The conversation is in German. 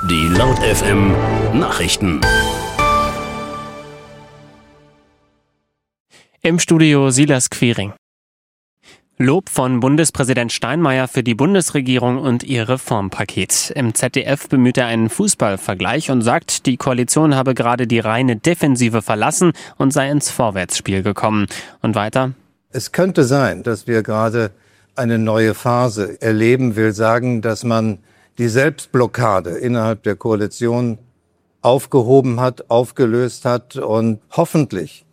Die Laut FM Nachrichten. Im Studio Silas Quiring. Lob von Bundespräsident Steinmeier für die Bundesregierung und ihr Reformpaket. Im ZDF bemüht er einen Fußballvergleich und sagt, die Koalition habe gerade die reine Defensive verlassen und sei ins Vorwärtsspiel gekommen. Und weiter: Es könnte sein, dass wir gerade eine neue Phase erleben, will sagen, dass man die Selbstblockade innerhalb der Koalition aufgehoben hat, aufgelöst hat und hoffentlich